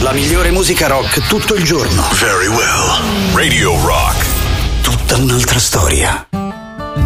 La migliore musica rock tutto il giorno. Very well. Radio Rock. Tutta un'altra storia.